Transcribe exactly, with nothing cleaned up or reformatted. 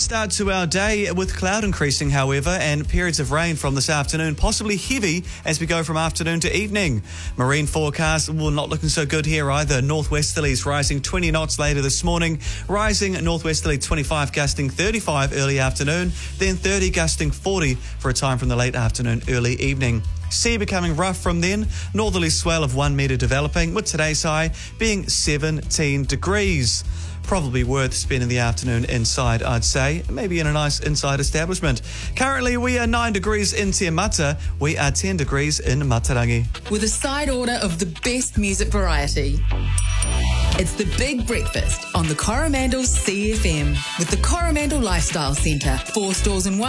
start to our day with cloud increasing, however, and periods of rain from this afternoon, possibly heavy as we go from afternoon to evening. Marine forecast, well, not looking so good here either. Northwesterlies rising twenty knots later this morning, rising northwesterly twenty-five, gusting thirty-five early afternoon, then thirty, gusting forty for a time from the late afternoon, early evening. Sea becoming rough from then, northerly swell of one metre developing, with today's high being seventeen degrees. Probably worth spending the afternoon inside, I'd say, maybe in a nice inside establishment. Currently, we are nine degrees in Te Mata. We are ten degrees in Matarangi. With a side order of the best music variety. It's the Big Breakfast on the Coromandel C F M with the Coromandel Lifestyle Centre. Four stores in one.